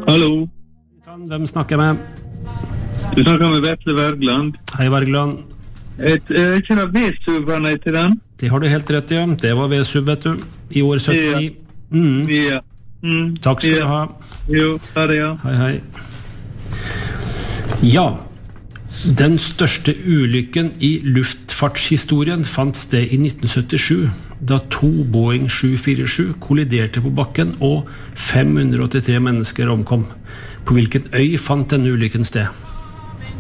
Hallo. Hvem snakker jeg med? Du snakker med Vetle Wergeland. Hei, Wergeland. Jeg kjenner V-suberne til den. Det har du helt rett i, ja. Det var V-sub, vet du. I år 79. Ja. Takk skal du ha. Jo, ha det, ja. Hei, hei. Ja, den største ulykken i luftfartshistorien fant sted i 1977, da 2 Boeing 747 kolliderte på bakken og 583 mennesker omkom. På hvilken øy fant denne ulykken sted?